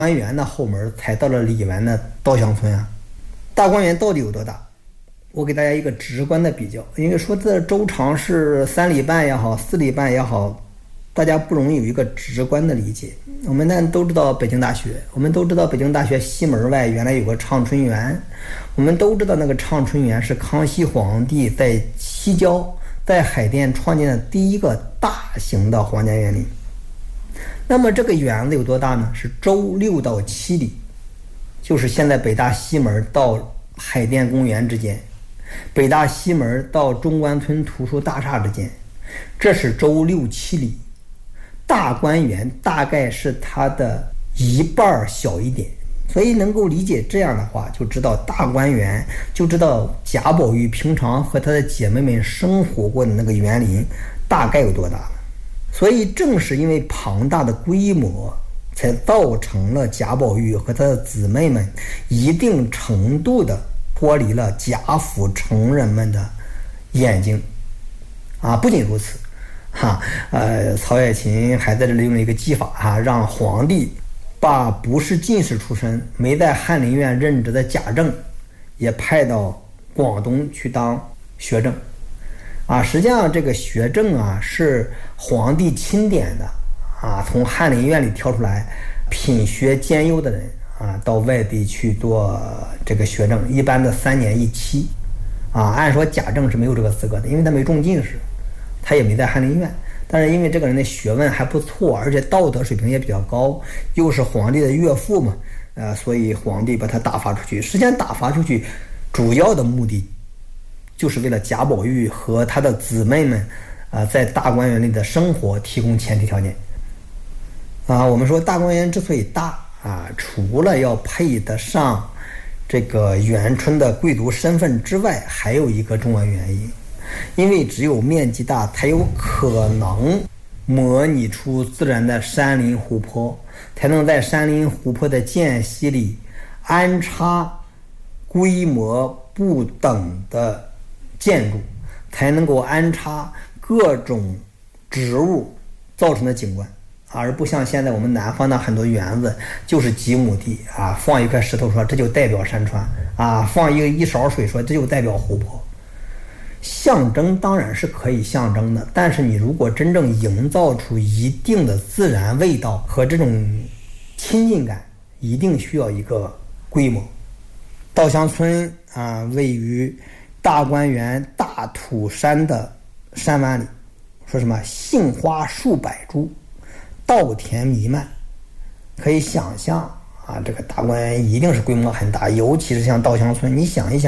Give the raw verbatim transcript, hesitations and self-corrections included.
官园的后门才到了李园的稻香村啊。大观园到底有多大？我给大家一个直观的比较，因为说这周长是三里半也好，四里半也好，大家不容易有一个直观的理解。我们呢都知道北京大学，我们都知道北京大学西门外原来有个畅春园，我们都知道那个畅春园是康熙皇帝在西郊在海淀创建的第一个大型的皇家园林。那么这个园子有多大呢？是周六到七里，就是现在北大西门到海淀公园之间，北大西门到中关村图书大厦之间，这是周六七里。大观园大概是它的一半小一点，所以能够理解这样的话，就知道大观园，就知道贾宝玉平常和他的姐妹们生活过的那个园林大概有多大了。所以正是因为庞大的规模，才造成了贾宝玉和他的姊妹们一定程度的脱离了贾府成人们的眼睛啊！不仅如此，哈，呃，曹雪芹还在这里用了一个技法哈、啊，让皇帝把不是进士出身、没在翰林院任职的贾政也派到广东去当学政。啊，实际上这个学政啊是皇帝钦点的啊，从翰林院里挑出来品学兼优的人啊，到外地去做这个学政，一般的三年一期啊。按说贾政是没有这个资格的，因为他没中进士，他也没在翰林院，但是因为这个人的学问还不错，而且道德水平也比较高，又是皇帝的岳父嘛，呃，所以皇帝把他打发出去。实际上打发出去主要的目的就是为了贾宝玉和他的姊妹们啊、呃，在大观园里的生活提供前提条件啊。我们说大观园之所以大啊，除了要配得上这个元春的贵族身份之外，还有一个重要原因，因为只有面积大，才有可能模拟出自然的山林湖泊，才能在山林湖泊的间隙里安插规模不等的建筑，才能够安插各种植物造成的景观，而不像现在我们南方的很多园子就是几亩地啊，放一块石头说这就代表山川啊，放一个一勺水说这就代表湖泊。象征当然是可以象征的，但是你如果真正营造出一定的自然味道和这种亲近感，一定需要一个规模。稻香村啊，位于大观园大土山的山湾里，说什么杏花数百株，稻田弥漫，可以想象啊，这个大观园一定是规模很大，尤其是像稻香村，你想一想。